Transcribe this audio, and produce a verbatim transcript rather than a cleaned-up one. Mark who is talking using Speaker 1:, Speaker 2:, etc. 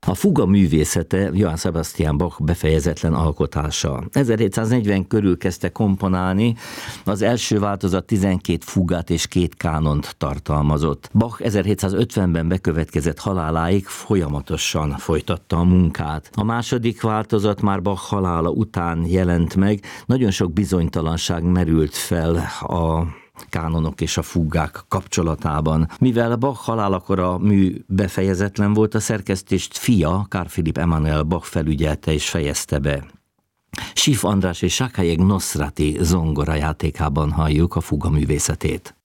Speaker 1: A fuga művészete Johann Sebastian Bach befejezetlen alkotása. ezerhétszáznegyven körül kezdte komponálni, az első változat tizenkét fugát és két kánont tartalmazott. Bach ezerhétszázötvenben bekövetkezett haláláig folyamatosan folytatta a munkát. A második változat már Bach halála után jelent meg, nagyon sok bizonytalanság merült fel a kánonok és a fugák kapcsolatában. Mivel Bach halálakor a mű befejezetlen volt, a szerkesztést fia, Carl Philipp Emanuel Bach felügyelte és fejezte be. Schiff András és Sakhalyeg Nosrati zongora játékában halljuk a fuga művészetét.